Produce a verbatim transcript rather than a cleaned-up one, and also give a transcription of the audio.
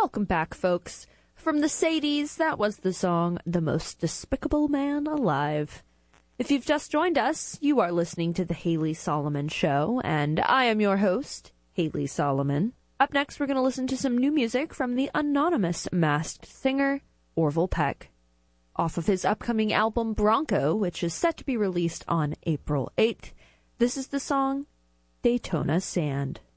Welcome back, folks. From the Sadies, that was the song The Most Despicable Man Alive. If you've just joined us, you are listening to The Haley Solomon Show, and I am your host, Haley Solomon. Up next, we're going to listen to some new music from the anonymous masked singer, Orville Peck. Off of his upcoming album, Bronco, which is set to be released on April eighth, this is the song, Daytona Sand.